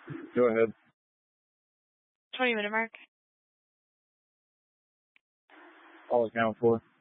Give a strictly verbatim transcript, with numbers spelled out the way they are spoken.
Go ahead. twenty minute mark. All account for.